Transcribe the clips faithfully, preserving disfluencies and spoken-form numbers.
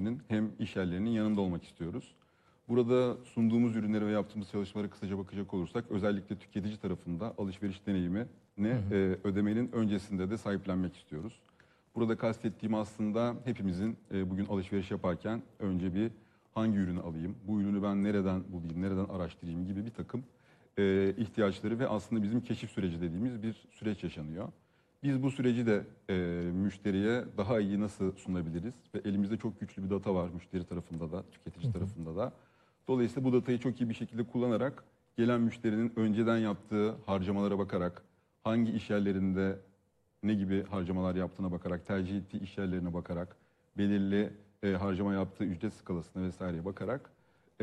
tüketicinin hem iş yerlerinin yanında olmak istiyoruz. Burada sunduğumuz ürünleri ve yaptığımız çalışmalara kısaca bakacak olursak özellikle tüketici tarafında alışveriş deneyimi ne e, ödemenin öncesinde de sahiplenmek istiyoruz. Burada kastettiğim aslında hepimizin e, bugün alışveriş yaparken önce bir hangi ürünü alayım, bu ürünü ben nereden bulayım, nereden araştırayım gibi bir takım e, ihtiyaçları ve aslında bizim keşif süreci dediğimiz bir süreç yaşanıyor. Biz bu süreci de e, müşteriye daha iyi nasıl sunabiliriz ve elimizde çok güçlü bir data var müşteri tarafında da, tüketici tarafında da. Dolayısıyla bu datayı çok iyi bir şekilde kullanarak gelen müşterinin önceden yaptığı harcamalara bakarak, hangi iş yerlerinde ne gibi harcamalar yaptığına bakarak, tercih ettiği iş yerlerine bakarak, belirli e, harcama yaptığı ücret skalasına vesaireye bakarak e,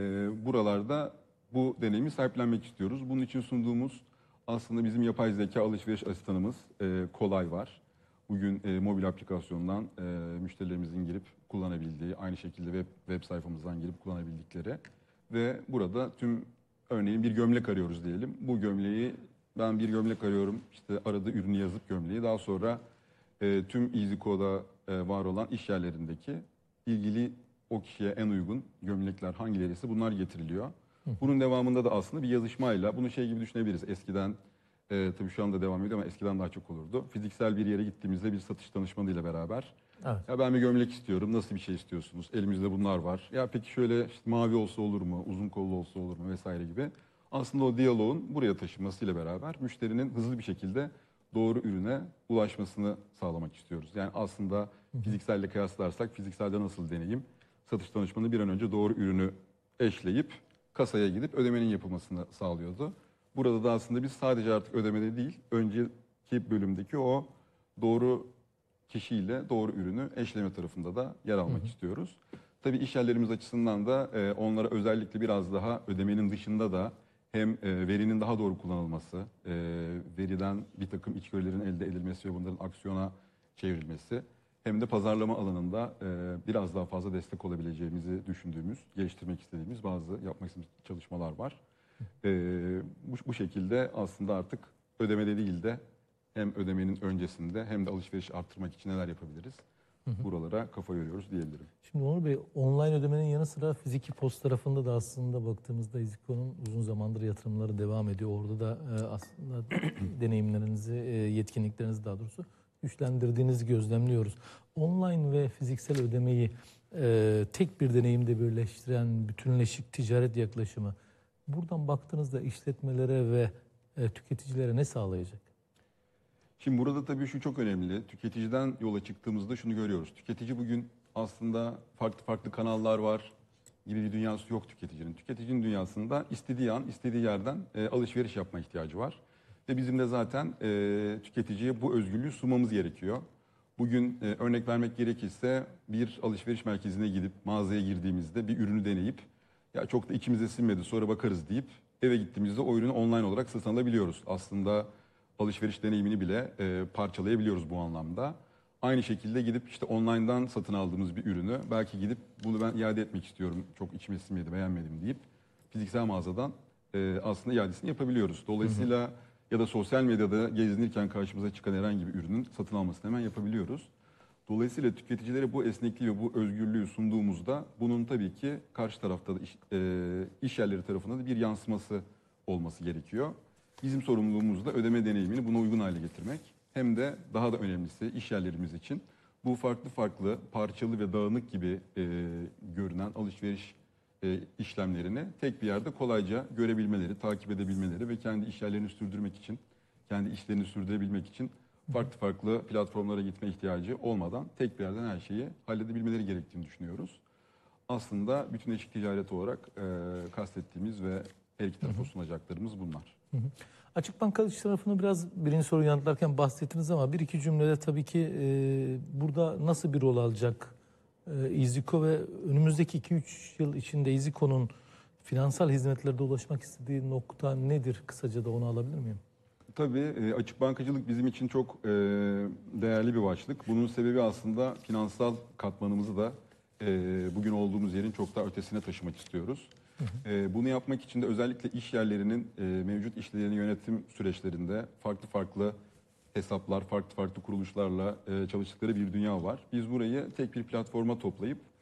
buralarda bu deneyimi sahiplenmek istiyoruz. Bunun için sunduğumuz aslında bizim yapay zeka alışveriş asistanımız e, Kolay var. Bugün e, mobil aplikasyondan e, müşterilerimizin girip kullanabildiği, aynı şekilde web, web sayfamızdan girip kullanabildikleri ve burada tüm örneğin bir gömlek arıyoruz diyelim. Bu gömleği ben bir gömlek arıyorum, işte aradığı ürünü yazıp gömleği daha sonra e, tüm EasyCo'da e, var olan iş yerlerindeki ilgili o kişiye en uygun gömlekler hangileri ise bunlar getiriliyor. Bunun devamında da aslında bir yazışmayla bunu şey gibi düşünebiliriz. Eskiden e, tabii şu anda devam ediyor ama eskiden daha çok olurdu. Fiziksel bir yere gittiğimizde bir satış danışmanıyla beraber Evet. ya ben bir gömlek istiyorum. Nasıl bir şey istiyorsunuz? Elimizde bunlar var. Ya peki şöyle işte mavi olsa olur mu? Uzun kollu olsa olur mu? Vesaire gibi. Aslında o diyaloğun buraya taşınmasıyla beraber müşterinin hızlı bir şekilde doğru ürüne ulaşmasını sağlamak istiyoruz. Yani aslında fizikselle kıyaslarsak fizikselde nasıl deneyim? Satış danışmanı bir an önce doğru ürünü eşleyip kasaya gidip ödemenin yapılmasını sağlıyordu. Burada da aslında biz sadece artık ödemede değil, önceki bölümdeki o doğru kişiyle doğru ürünü eşleme tarafında da yer almak hı hı. istiyoruz. Tabii iş yerlerimiz açısından da e, onlara özellikle biraz daha ödemenin dışında da hem e, verinin daha doğru kullanılması, e, veriden bir takım içgörülerin elde edilmesi ve bunların aksiyona çevrilmesi hem de pazarlama alanında e, biraz daha fazla destek olabileceğimizi düşündüğümüz, geliştirmek istediğimiz bazı yapmak istediğimiz çalışmalar var. E, bu, bu şekilde aslında artık ödemede değil de hem ödemenin öncesinde hem de alışveriş arttırmak için neler yapabiliriz? Hı hı. Buralara kafa yoruyoruz diyebilirim. Şimdi Onur Bey, online ödemenin yanı sıra fiziki post tarafında da aslında baktığımızda EasyCo'nun uzun zamandır yatırımları devam ediyor. Orada da e, aslında deneyimlerinizi, e, yetkinliklerinizi daha doğrusu güçlendirdiğinizi gözlemliyoruz. Online ve fiziksel ödemeyi e, tek bir deneyimde birleştiren bütünleşik ticaret yaklaşımı buradan baktığınızda işletmelere ve e, tüketicilere ne sağlayacak? Şimdi burada tabii şu çok önemli. Tüketiciden yola çıktığımızda şunu görüyoruz. Tüketici bugün aslında farklı farklı kanallar var gibi bir dünyası yok tüketicinin. Tüketicinin dünyasında istediği an, istediği yerden e, alışveriş yapma ihtiyacı var. Ve bizim de zaten e, tüketiciye bu özgürlüğü sunmamız gerekiyor. Bugün e, örnek vermek gerekirse bir alışveriş merkezine gidip mağazaya girdiğimizde bir ürünü deneyip ya çok da içimize sinmedi sonra bakarız deyip eve gittiğimizde o ürünü online olarak satın alabiliyoruz. Aslında alışveriş deneyimini bile e, parçalayabiliyoruz bu anlamda. Aynı şekilde gidip işte online'dan satın aldığımız bir ürünü belki gidip bunu ben iade etmek istiyorum, çok içime sinmedi, beğenmedim deyip fiziksel mağazadan e, aslında iadesini yapabiliyoruz. Dolayısıyla hı hı. ya da sosyal medyada gezinirken karşımıza çıkan herhangi bir ürünün satın almasını hemen yapabiliyoruz. Dolayısıyla tüketicilere bu esnekliği ve bu özgürlüğü sunduğumuzda bunun tabii ki karşı tarafta da iş, e, iş yerleri tarafında da bir yansıması olması gerekiyor. Bizim sorumluluğumuz da ödeme deneyimini buna uygun hale getirmek. Hem de daha da önemlisi iş yerlerimiz için bu farklı farklı parçalı ve dağınık gibi e, görünen alışveriş e, işlemlerini tek bir yerde kolayca görebilmeleri, takip edebilmeleri ve kendi iş yerlerini sürdürmek için, kendi işlerini sürdürebilmek için farklı farklı platformlara gitme ihtiyacı olmadan tek bir yerden her şeyi halledebilmeleri gerektiğini düşünüyoruz. Aslında bütün eşik ticaret olarak e, kastettiğimiz ve her iki tarafa sunacaklarımız bunlar. Hı hı. Açık bankacılık tarafını biraz birinci soruyu yanıtlarken bahsettiniz ama bir iki cümlede tabii ki e, burada nasıl bir rol alacak e, EasyCo ve önümüzdeki iki üç yıl içinde EasyCo'nun finansal hizmetlerde ulaşmak istediği nokta nedir? Kısaca da onu alabilir miyim? Tabii açık bankacılık bizim için çok e, değerli bir başlık. Bunun sebebi aslında finansal katmanımızı da e, bugün olduğumuz yerin çok daha ötesine taşımak istiyoruz. Hı hı. E, bunu yapmak için de özellikle iş yerlerinin e, mevcut işlerini yönetim süreçlerinde farklı farklı hesaplar, farklı farklı kuruluşlarla e, çalıştıkları bir dünya var. Biz burayı tek bir platforma toplayıp